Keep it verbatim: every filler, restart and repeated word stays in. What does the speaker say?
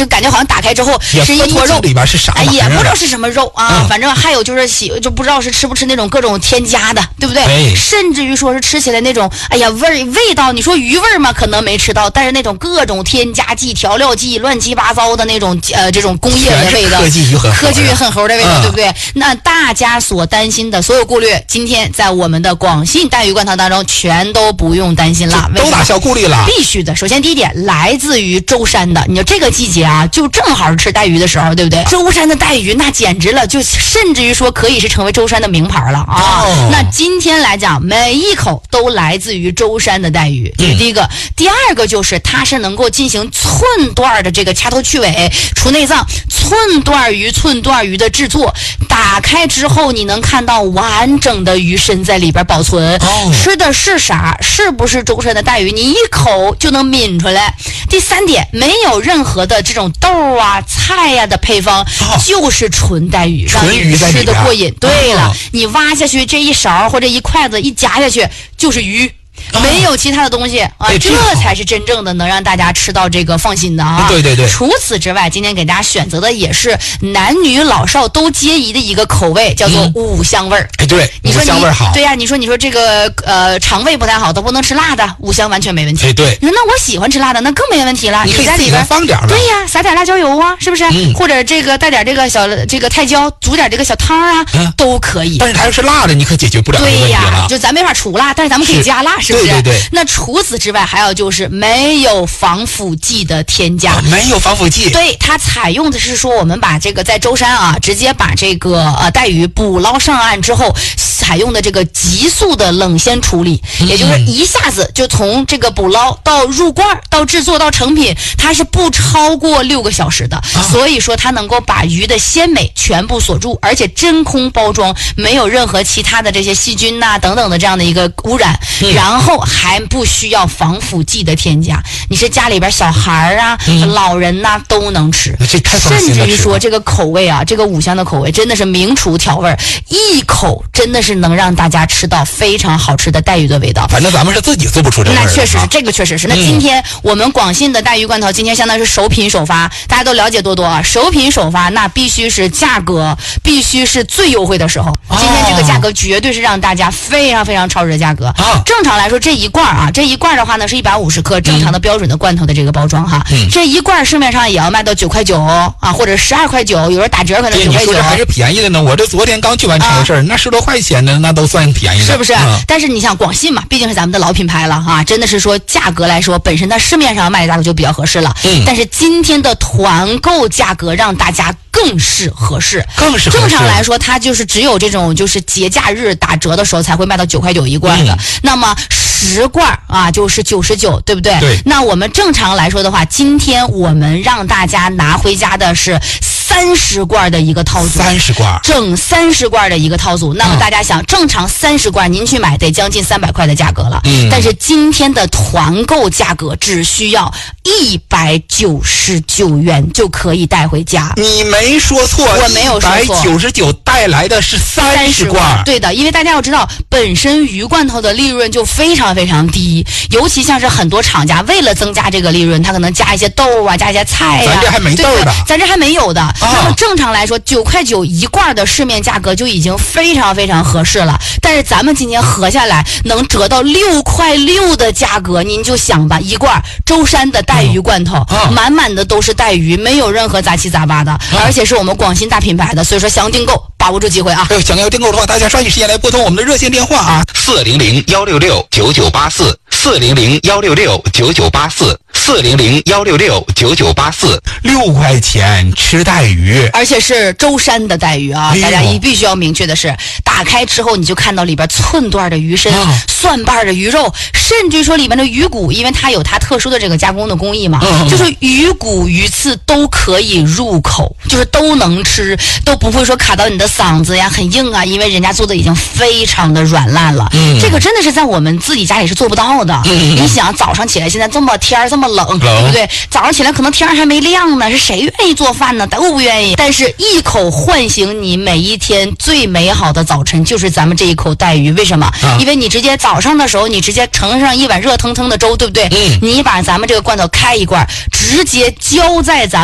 这感觉好像打开之后是一坨肉， 里边是啥？ 哎，也不知道是什么肉啊，嗯、反正还有就是喜就不知道是吃不吃那种各种添加的，对不对？ 哎、 甚至于说是吃起来那种，哎呀味味道，你说鱼味嘛，可能没吃到，但是那种各种添加剂、调料剂、乱七八糟的那种呃这种工业的味道， 科技与狠科技与狠猴的味道，嗯、对不对？那大家所担心的所有顾虑，今天在我们的广信带鱼罐头当中全都不用担心了， 都打消顾虑了。 必须的。首先第一点，来自于舟山的，你说这个季节啊，就正好是吃带鱼的时候，对不对？舟山的带鱼那简直了，就甚至于说可以是成为舟山的名牌了啊！哦、那今天来讲，每一口都来自于舟山的带鱼，这是第一个。嗯、第二个就是它是能够进行寸段的这个掐头去尾、除内脏、寸段鱼、寸段鱼的制作。打开之后，你能看到完整的鱼身在里边保存。哦、吃的是啥？是不是舟山的带鱼？你一口就能抿出来。第三点，没有任何的这种豆啊、菜呀、啊、的配方，哦、就是纯带鱼， 纯鱼在里边吃的过瘾。对了， 哦、 你挖下去这一勺或者一筷子一夹下去就是鱼。没有其他的东西啊，这才是真正的能让大家吃到这个放心的啊！ 对对对。 除此之外，今天给大家选择的也是男女老少都皆宜的一个口味，叫做五香味儿。 哎、嗯，对， 你说五香味好。 对呀、啊，你说你说这个呃肠胃不太好，都不能吃辣的，五香完全没问题。 哎，对。 你说那我喜欢吃辣的，那更没问题了。 你可以在里边放点了。 对呀，撒点辣椒油啊，是不是？嗯、或者这个带点这个小这个泰椒，煮点这个小汤啊，嗯、都可以。 但是它要是辣的，你可解决不了这个问题了。 对呀，就咱没法除辣，但是咱们可以加辣，是不是？ 对对对。 那除此之外，还有就是没有防腐剂的添加， 哦、没有防腐剂。 对，它采用的是说，我们把这个在舟山啊，直接把这个呃带鱼捕捞上岸之后，采用的这个急速的冷鲜处理，嗯、也就是一下子就从这个捕捞到入罐到制作到成品，它是不超过六个小时的，啊、所以说它能够把鱼的鲜美全部锁住，而且真空包装，没有任何其他的这些细菌呐、啊、等等的这样的一个污染，嗯、然后还不需要防腐剂的添加，你是家里边小孩啊、嗯、老人呐、啊、都能吃， 这太放心了。 甚至于说这个口味啊，这个五香的口味真的是名厨调味，一口真的是能让大家吃到非常好吃的带鱼的味道。 反正咱们是自己做不出这味儿。 那确实是，这个确实是。那今天我们广信的带鱼罐头，今天相当于是首品首发，大家都了解多多啊。首品首发，那必须是价格必须是最优惠的时候。今天这个价格绝对是让大家非常非常超值的价格。啊、正常来说，这一罐啊，这一罐的话呢是一百五十克，正常的标准的罐头的这个包装哈。嗯、这一罐市面上也要卖到九块九啊，或者十二块九，有人打折可能九块九。 你说这还是便宜的呢。我这昨天刚去完成的事儿，啊、那十多块钱的那都算便宜的， 是不是？ 嗯、 但是你想广信嘛，毕竟是咱们的老品牌了啊，真的是说价格来说，本身它市面上卖的价格就比较合适了。嗯。但是今天的团购价格让大家更是合适， 更是合适。 正常来说，它就是只有这种就是节假日打折的时候才会卖到九块九一罐的。嗯、那么十罐啊就是九十九，对不对？ 对。 那我们正常来说的话，今天我们让大家拿回家的是三十罐的一个套组， 三十罐， 整三十罐的一个套组。那么大家想，嗯、正常三十罐您去买得将近三百块的价格了。嗯。但是今天的团购价格只需要一百九十九元就可以带回家。 你没说错， 我没有说错。 一百九十九带来的是三十罐。 对的，因为大家要知道，本身鱼罐头的利润就非常非常低，尤其像是很多厂家为了增加这个利润，他可能加一些豆啊，加一些菜呀、啊。 咱这还没豆的， 咱这还没有的。啊、那么正常来说，九块九一罐的市面价格就已经非常非常合适了。但是咱们今天合下来能折到六块六的价格，您就想吧，一罐舟山的带鱼罐头，啊、满满的都是带鱼，没有任何杂七杂八的，啊、而且是我们广信大品牌的，所以说想订购把握住机会啊！ 想要订购的话，大家抓紧时间来拨通我们的热线电话啊，四零零幺六六九九八四，四零零幺六六九九八四，四零零幺六六九九八四，六块钱吃带鱼， 而且是舟山的带鱼啊！哎、大家一必须要明确的是，打开之后你就看到里边寸段的鱼身、啊、蒜瓣的鱼肉，甚至说里面的鱼骨，因为它有它特殊的这个加工的工艺嘛，嗯、就是鱼骨鱼刺都可以入口，就是都能吃，都不会说卡到你的嗓子呀，很硬啊，因为人家做的已经非常的软烂了。嗯，这个真的是在我们自己家里是做不到的。嗯，你想早上起来，现在这么天儿这么冷，对不对？早上起来可能天儿还没亮呢，是谁愿意做饭呢？都不愿意。但是一口唤醒你每一天最美好的早晨，就是咱们这一口带鱼。为什么？啊、因为你直接早上的时候，你直接盛上一碗热腾腾的粥，对不对？嗯，你把咱们这个罐头开一罐，直接浇在咱们